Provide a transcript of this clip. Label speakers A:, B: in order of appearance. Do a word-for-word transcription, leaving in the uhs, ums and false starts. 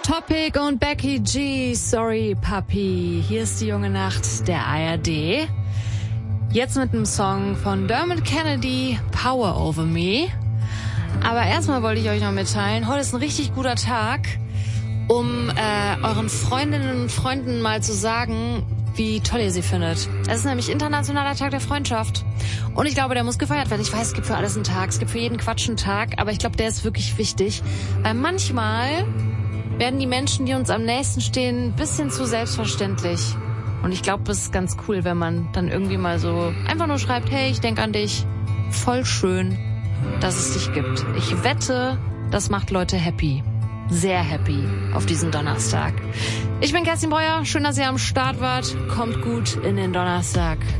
A: Topic und Becky G, Sorry Papi. Hier ist die junge Nacht der A R D. Jetzt mit einem Song von Dermot Kennedy, Power Over Me. Aber erstmal wollte ich euch noch mitteilen, heute ist ein richtig guter Tag, um äh, euren Freundinnen und Freunden mal zu sagen, wie toll ihr sie findet. Es ist nämlich Internationaler Tag der Freundschaft. Und ich glaube, der muss gefeiert werden. Ich weiß, es gibt für alles einen Tag, es gibt für jeden Quatsch einen Tag, aber ich glaube, der ist wirklich wichtig. Weil manchmal werden die Menschen, die uns am nächsten stehen, ein bisschen zu selbstverständlich. Und ich glaube, es ist ganz cool, wenn man dann irgendwie mal so einfach nur schreibt, hey, ich denke an dich. Voll schön, dass es dich gibt. Ich wette, das macht Leute happy. Sehr happy auf diesen Donnerstag. Ich bin Kerstin Breuer. Schön, dass ihr am Start wart. Kommt gut in den Donnerstag.